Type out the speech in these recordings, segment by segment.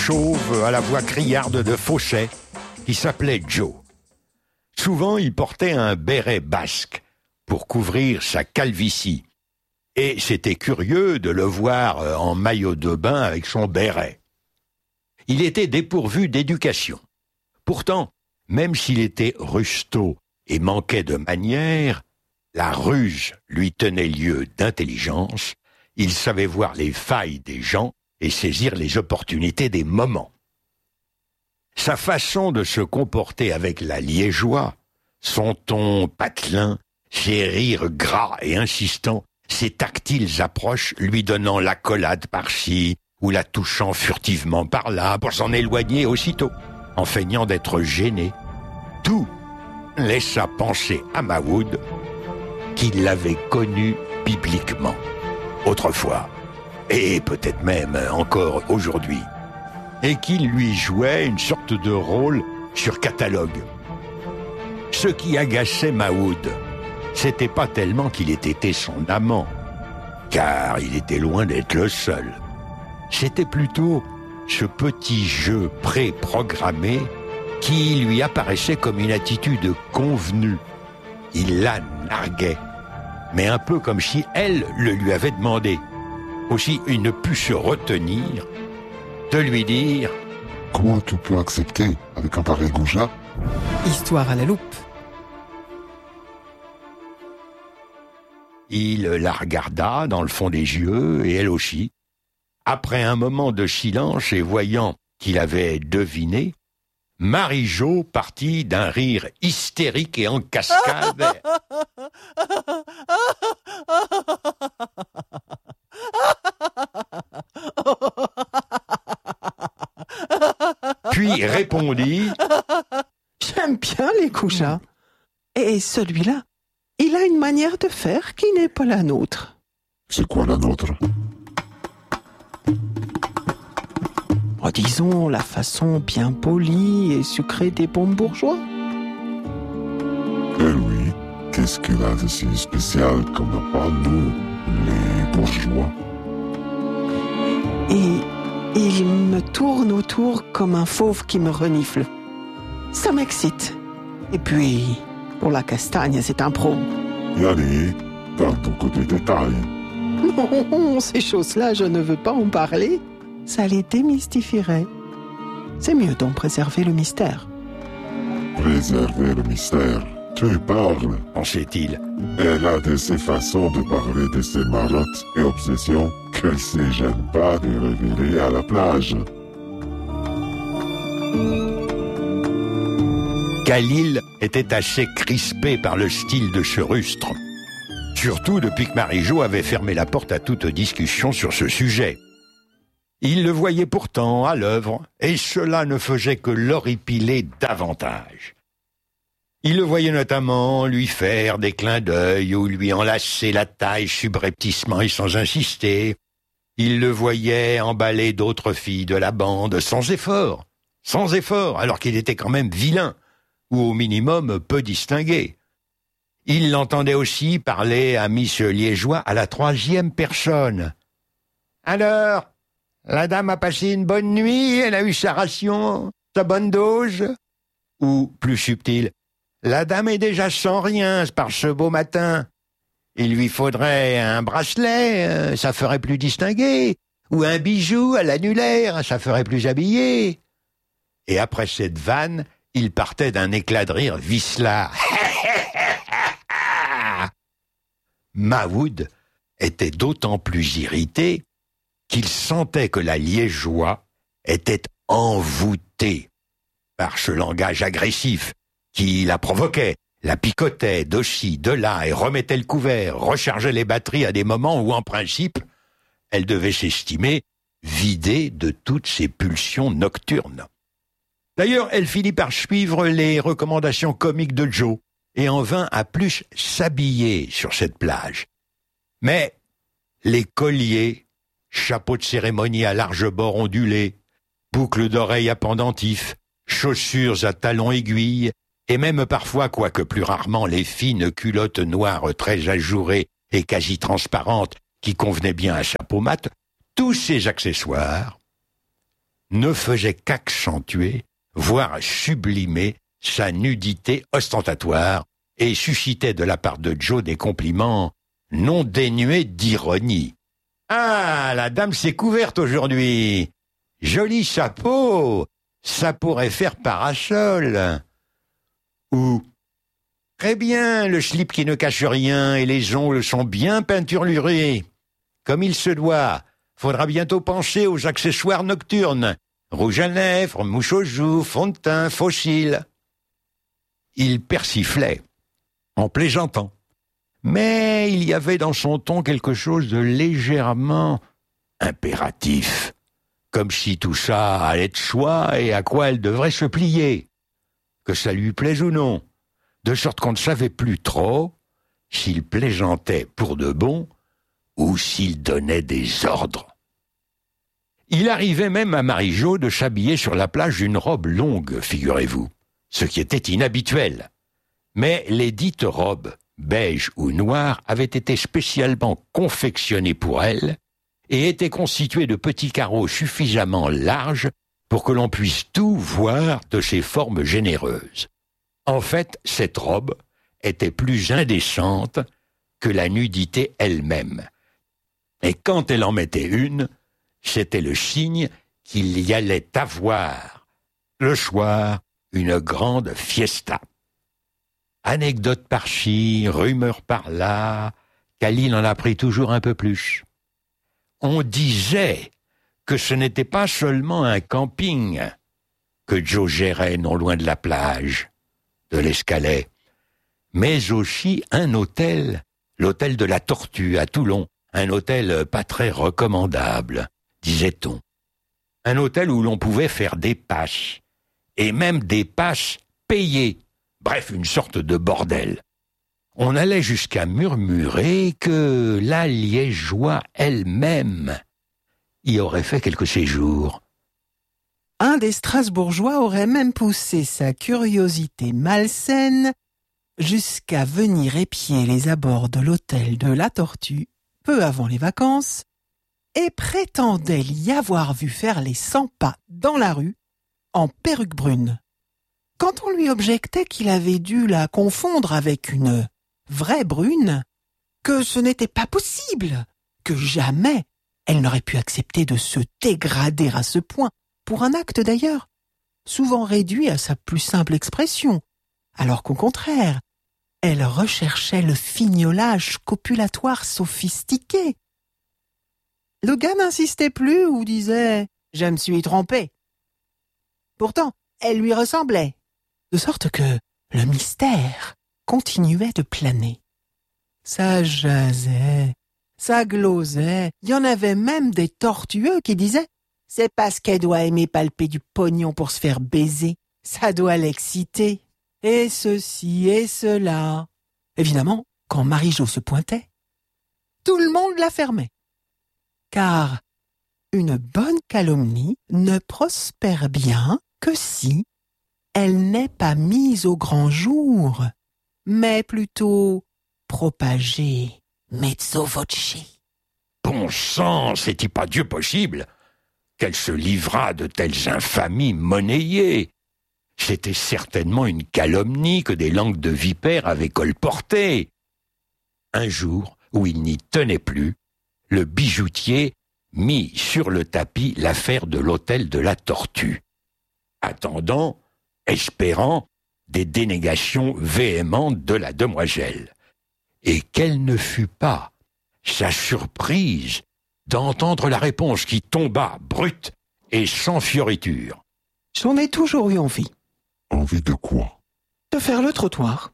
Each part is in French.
chauve à la voix criarde de Fauchet, qui s'appelait Joe. Souvent, il portait un béret basque pour couvrir sa calvitie. Et c'était curieux de le voir en maillot de bain avec son béret. Il était dépourvu d'éducation. Pourtant, même s'il était rustaud et manquait de manières, la ruse lui tenait lieu d'intelligence. Il savait voir les failles des gens et saisir les opportunités des moments. Sa façon de se comporter avec la liégeois, son ton patelin, ses rires gras et insistants, ses tactiles approches lui donnant l'accolade par-ci ou la touchant furtivement par-là pour s'en éloigner aussitôt, en feignant d'être gêné, tout laissa penser à Mahoud qu'il l'avait connu bibliquement, autrefois, et peut-être même encore aujourd'hui, et qu'il lui jouait une sorte de rôle sur catalogue. Ce qui agaçait Mahoud, c'était pas tellement qu'il ait été son amant, car il était loin d'être le seul. C'était plutôt ce petit jeu pré-programmé qui lui apparaissait comme une attitude convenue. Il la narguait, mais un peu comme si elle le lui avait demandé. Aussi, il ne put se retenir de lui dire « Comment tu peux accepter avec un pareil goujat ?» Histoire à la loupe. Il la regarda dans le fond des yeux, et elle aussi. Après un moment de silence et voyant qu'il avait deviné, Marie-Jo partit d'un rire hystérique et en cascade. Puis répondit « J'aime bien les goujats. Et celui-là, il a une manière de faire qui n'est pas la nôtre. » C'est quoi la nôtre? Disons la façon bien polie et sucrée des bons bourgeois. Eh oui, qu'est-ce qu'il a de si spécial qu'on n'a pas nous, les bourgeois? Et il me tourne autour comme un fauve qui me renifle. Ça m'excite. Et puis, pour la castagne, c'est un pro. Et allez, dans ton côté détail. Non, ces choses-là, je ne veux pas en parler. Ça les démystifierait. C'est mieux d'en préserver le mystère. Préserver le mystère. Tu parles, pensait-il. Elle a de ces façons de parler de ses marottes et obsessions qu'elle ne se gêne pas de révéler à la plage. Khalil était assez crispé par le style de ce rustre. Surtout depuis que Marie-Jo avait fermé la porte à toute discussion sur ce sujet. Il le voyait pourtant à l'œuvre, et cela ne faisait que l'horripiler davantage. Il le voyait notamment lui faire des clins d'œil ou lui enlacer la taille subrepticement et sans insister. Il le voyait emballer d'autres filles de la bande sans effort, alors qu'il était quand même vilain, ou au minimum peu distingué. Il l'entendait aussi parler à Miss Liégeois à la 3e personne. « Alors, la dame a passé une bonne nuit, elle a eu sa ration, sa bonne dose ?» Ou, plus subtil, « La dame est déjà sans rien par ce beau matin. Il lui faudrait un bracelet, ça ferait plus distingué, ou un bijou à l'annulaire, ça ferait plus habillé. » Et après cette vanne, il partait d'un éclat de rire vicelard. Mahoud était d'autant plus irrité qu'il sentait que la liégeois était envoûtée par ce langage agressif qui la provoquait, la picotait d'aussi, de là et remettait le couvert, rechargeait les batteries à des moments où, en principe, elle devait s'estimer vidée de toutes ses pulsions nocturnes. D'ailleurs, elle finit par suivre les recommandations comiques de Joe et en vint à plus s'habiller sur cette plage. Mais les colliers, chapeaux de cérémonie à large bord ondulés, boucles d'oreilles à pendentifs, chaussures à talons aiguilles, et même parfois, quoique plus rarement, les fines culottes noires très ajourées et quasi transparentes qui convenaient bien à sa peau mate, tous ces accessoires ne faisait qu'accentuer, voire sublimer, sa nudité ostentatoire et suscitait de la part de Joe des compliments non dénués d'ironie. « Ah, la dame s'est couverte aujourd'hui. Joli chapeau, ça pourrait faire parasol. » Ou « Très bien, le slip qui ne cache rien et les ongles sont bien peinturlurés. Comme il se doit, faudra bientôt penser aux accessoires nocturnes. Rouge à lèvres, mouche aux joues, fond de teint, faux cils. » Il persiflait, en plaisantant. Mais il y avait dans son ton quelque chose de légèrement impératif, comme si tout ça allait de soi et à quoi elle devrait se plier, que ça lui plaise ou non, de sorte qu'on ne savait plus trop s'il plaisantait pour de bon ou s'il donnait des ordres. Il arrivait même à Marie-Jo de s'habiller sur la plage d'une robe longue, figurez-vous, ce qui était inhabituel. Mais les dites robes, beige ou noires, avaient été spécialement confectionnées pour elle et étaient constituées de petits carreaux suffisamment larges pour que l'on puisse tout voir de ses formes généreuses. En fait, cette robe était plus indécente que la nudité elle-même. Et quand elle en mettait une, c'était le signe qu'il y allait avoir, le soir, une grande fiesta. Anecdote par-ci, rumeur par-là, Khalil en apprit toujours un peu plus. On disait que ce n'était pas seulement un camping que Joe gérait non loin de la plage, de l'Escalet, mais aussi un hôtel, l'hôtel de la Tortue à Toulon, un hôtel pas très recommandable, disait-on. Un hôtel où l'on pouvait faire des passes, et même des passes payées. Bref, une sorte de bordel. On allait jusqu'à murmurer que la Liégeois elle-même y aurait fait quelques séjours. Un des Strasbourgeois aurait même poussé sa curiosité malsaine jusqu'à venir épier les abords de l'hôtel de la Tortue, peu avant les vacances, et prétendait l'y avoir vu faire les 100 pas dans la rue, en perruque brune. Quand on lui objectait qu'il avait dû la confondre avec une vraie brune, que ce n'était pas possible, que jamais elle n'aurait pu accepter de se dégrader à ce point, pour un acte d'ailleurs, souvent réduit à sa plus simple expression, alors qu'au contraire, elle recherchait le fignolage copulatoire sophistiqué. Le gars n'insistait plus ou disait « je me suis trompé ». Pourtant, elle lui ressemblait, de sorte que le mystère continuait de planer. Ça jasait, ça glosait, il y en avait même des tortueux qui disaient « c'est parce qu'elle doit aimer palper du pognon pour se faire baiser, ça doit l'exciter ». Et ceci et cela. Évidemment, quand Marie-Jo se pointait, tout le monde la fermait. Car une bonne calomnie ne prospère bien que si elle n'est pas mise au grand jour, mais plutôt propagée mezzo voce. Bon sang, c'est-il pas Dieu possible qu'elle se livrât de telles infamies monnayées? C'était certainement une calomnie que des langues de vipères avaient colportée. Un jour, où il n'y tenait plus, le bijoutier mit sur le tapis l'affaire de l'hôtel de la Tortue, attendant, espérant, des dénégations véhémentes de la demoiselle. Et quelle ne fut pas sa surprise d'entendre la réponse qui tomba brute et sans fioriture. J'en ai toujours eu envie. Envie de quoi? De faire le trottoir.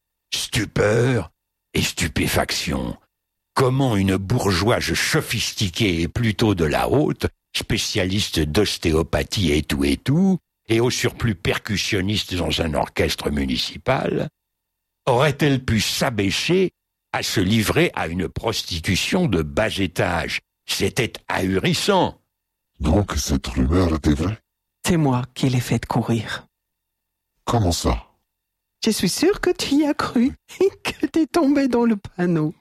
Stupeur et stupéfaction. Comment une bourgeoise sophistiquée et plutôt de la haute, spécialiste d'ostéopathie et tout, et au surplus percussionniste dans un orchestre municipal, aurait-elle pu s'abaisser à se livrer à une prostitution de bas étage? C'était ahurissant. Donc cette rumeur était vraie? C'est moi qui l'ai fait courir. Comment ça? Je suis sûre que tu y as cru et que t'es tombé dans le panneau.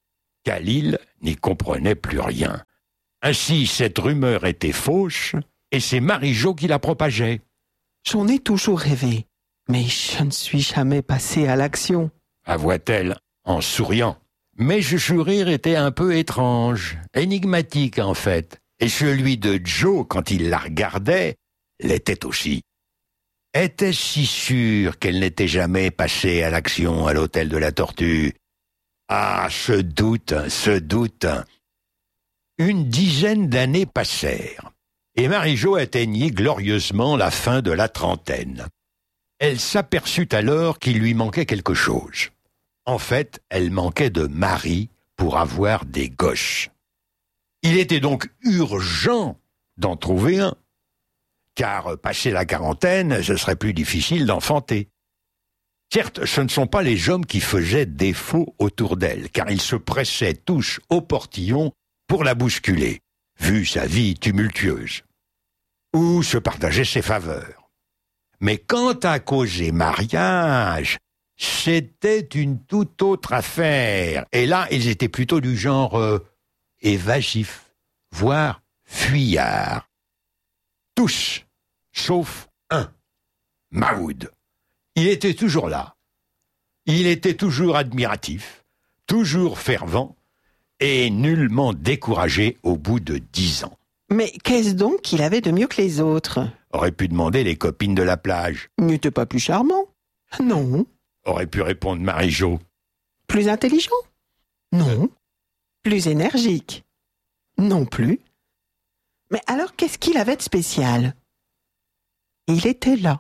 Khalil n'y comprenait plus rien. Ainsi, cette rumeur était fausse, et c'est Marie-Jo qui la propageait. J'en ai toujours rêvé, mais je ne suis jamais passée à l'action. Avoua-t-elle en souriant. Mais ce sourire était un peu étrange, énigmatique en fait, et celui de Joe, quand il la regardait, l'était aussi. Était-ce si sûr qu'elle n'était jamais passée à l'action à l'hôtel de la Tortue? Ah, ce doute. Une dizaine d'années passèrent, et Marie-Jo atteignit glorieusement la fin de la trentaine. Elle s'aperçut alors qu'il lui manquait quelque chose. En fait, elle manquait de mari pour avoir des gosses. Il était donc urgent d'en trouver un, car passé la quarantaine, ce serait plus difficile d'enfanter. Certes, ce ne sont pas les hommes qui faisaient défaut autour d'elle, car ils se pressaient tous au portillon pour la bousculer, vu sa vie tumultueuse, ou se partager ses faveurs. Mais quant à causer mariage, c'était une toute autre affaire. Et là, ils étaient plutôt du genre évasif, voire fuyard. Tous, sauf un, Mahoud. Il était toujours là. Il était toujours admiratif, toujours fervent, et nullement découragé au bout de 10 ans. Mais qu'est-ce donc qu'il avait de mieux que les autres? Aurait pu demander les copines de la plage. Il n'était pas plus charmant? Non. Aurait pu répondre Marie-Jo. Plus intelligent? Non. Plus énergique? Non plus. Mais alors qu'est-ce qu'il avait de spécial? Il était là.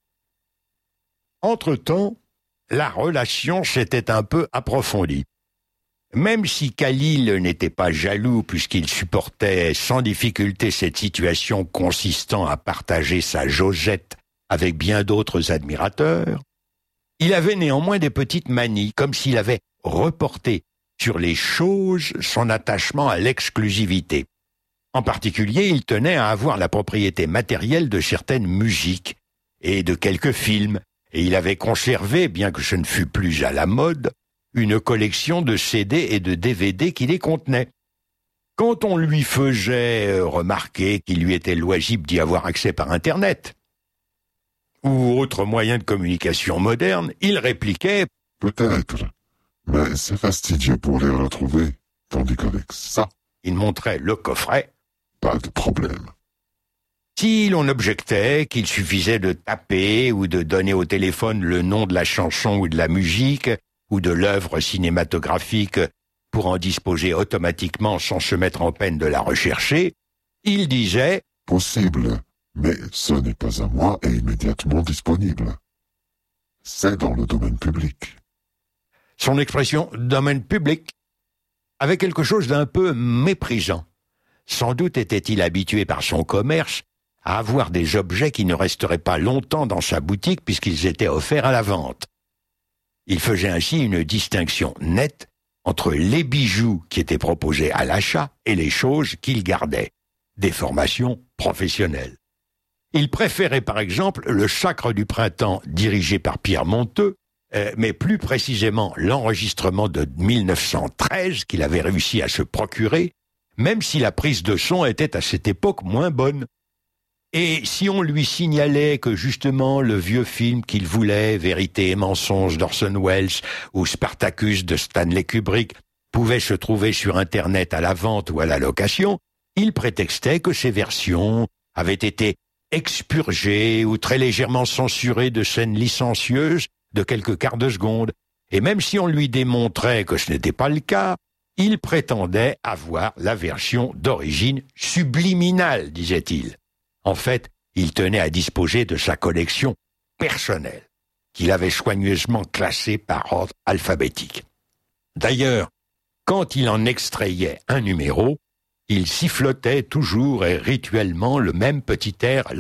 Entre-temps, la relation s'était un peu approfondie. Même si Khalil n'était pas jaloux puisqu'il supportait sans difficulté cette situation consistant à partager sa Josette avec bien d'autres admirateurs, il avait néanmoins des petites manies, comme s'il avait reporté sur les choses son attachement à l'exclusivité. En particulier, il tenait à avoir la propriété matérielle de certaines musiques et de quelques films, et il avait conservé, bien que ce ne fût plus à la mode, une collection de CD et de DVD qui les contenait. Quand on lui faisait remarquer qu'il lui était loisible d'y avoir accès par Internet, ou autre moyen de communication moderne, il répliquait « Peut-être, mais c'est fastidieux pour les retrouver, tandis qu'avec ça, il montrait le coffret. Pas de problème. » Si l'on objectait qu'il suffisait de taper ou de donner au téléphone le nom de la chanson ou de la musique, ou de l'œuvre cinématographique pour en disposer automatiquement sans se mettre en peine de la rechercher, il disait « Possible, mais ce n'est pas à moi et immédiatement disponible. C'est dans le domaine public. » Son expression « domaine public » avait quelque chose d'un peu méprisant. Sans doute était-il habitué par son commerce à avoir des objets qui ne resteraient pas longtemps dans sa boutique puisqu'ils étaient offerts à la vente. Il faisait ainsi une distinction nette entre les bijoux qui étaient proposés à l'achat et les choses qu'il gardait, des formations professionnelles. Il préférait par exemple le Sacre du Printemps dirigé par Pierre Monteux, mais plus précisément l'enregistrement de 1913 qu'il avait réussi à se procurer, même si la prise de son était à cette époque moins bonne. Et si on lui signalait que justement le vieux film qu'il voulait, Vérité et mensonge d'Orson Welles ou Spartacus de Stanley Kubrick, pouvait se trouver sur Internet à la vente ou à la location, il prétextait que ces versions avaient été expurgées ou très légèrement censurées de scènes licencieuses de quelques quarts de seconde. Et même si on lui démontrait que ce n'était pas le cas, il prétendait avoir la version d'origine subliminale, disait-il. En fait, il tenait à disposer de sa collection personnelle, qu'il avait soigneusement classée par ordre alphabétique. D'ailleurs, quand il en extrayait un numéro, il sifflotait toujours et rituellement le même petit air